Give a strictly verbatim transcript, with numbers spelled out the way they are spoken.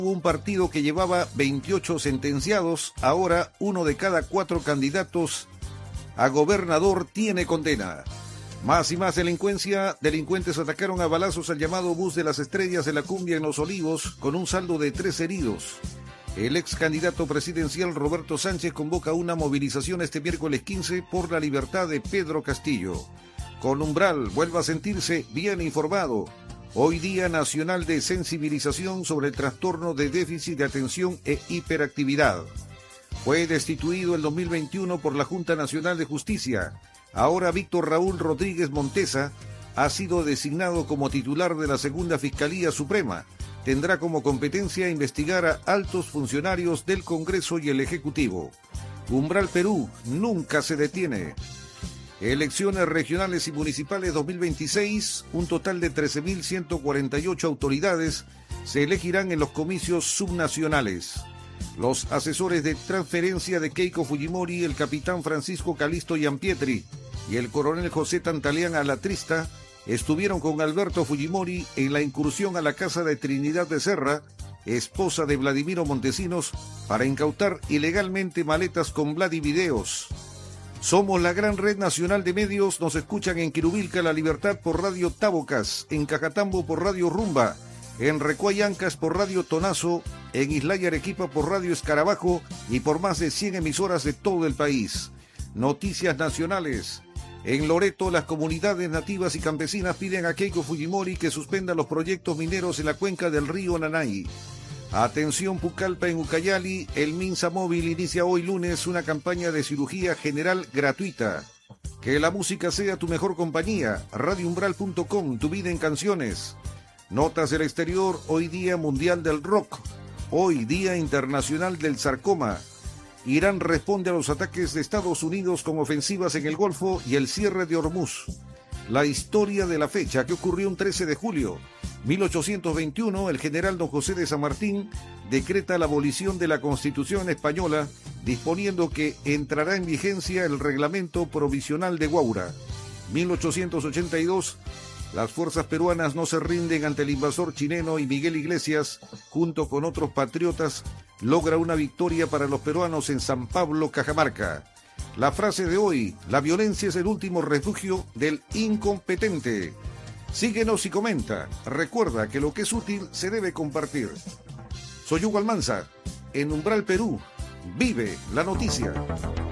Un partido que llevaba veintiocho sentenciados, ahora uno de cada cuatro candidatos a gobernador tiene condena. Más y más delincuencia, delincuentes atacaron a balazos al llamado bus de las estrellas de la cumbia en Los Olivos, con un saldo de tres heridos. El ex candidato presidencial Roberto Sánchez convoca una movilización este miércoles quince por la libertad de Pedro Castillo. Con Umbral vuelva a sentirse bien informado. Hoy Día Nacional de Sensibilización sobre el Trastorno de Déficit de Atención e Hiperactividad. Fue destituido el dos mil veintiuno por la Junta Nacional de Justicia. Ahora Víctor Raúl Rodríguez Montesa ha sido designado como titular de la Segunda Fiscalía Suprema. Tendrá como competencia investigar a altos funcionarios del Congreso y el Ejecutivo. Umbral Perú nunca se detiene. Elecciones regionales y municipales dos mil veintiséis, un total de trece mil ciento cuarenta y ocho autoridades se elegirán en los comicios subnacionales. Los asesores de transferencia de Keiko Fujimori, el capitán Francisco Calisto Giampietri y el coronel José Tantaleán Alatrista estuvieron con Alberto Fujimori en la incursión a la casa de Trinidad Becerra, esposa de Vladimiro Montesinos, para incautar ilegalmente maletas con Vladivideos. Somos la gran red nacional de medios. Nos escuchan en Quirubilca La Libertad por Radio Tabocas, en Cajatambo por Radio Rumba, en Recuay Ancas por Radio Tonazo, en Islaya Arequipa por Radio Escarabajo y por más de cien emisoras de todo el país. Noticias nacionales. En Loreto, las comunidades nativas y campesinas piden a Keiko Fujimori que suspenda los proyectos mineros en la cuenca del río Nanay. Atención Pucallpa, en Ucayali, el Minsa Móvil inicia hoy lunes una campaña de cirugía general gratuita. Que la música sea tu mejor compañía. radio umbral punto com, tu vida en canciones. Notas del exterior, hoy Día Mundial del Rock. Hoy Día Internacional del Sarcoma. Irán responde a los ataques de Estados Unidos con ofensivas en el Golfo y el cierre de Hormuz. La historia de la fecha, que ocurrió un trece de julio. mil ochocientos veintiuno, el general don José de San Martín decreta la abolición de la Constitución española, disponiendo que entrará en vigencia el Reglamento Provisional de Guaura. mil ochocientos ochenta y dos, las fuerzas peruanas no se rinden ante el invasor chileno y Miguel Iglesias, junto con otros patriotas, logra una victoria para los peruanos en San Pablo, Cajamarca. La frase de hoy: la violencia es el último refugio del incompetente. Síguenos y comenta. Recuerda que lo que es útil se debe compartir. Soy Hugo Almanza. En Umbral Perú, vive la noticia.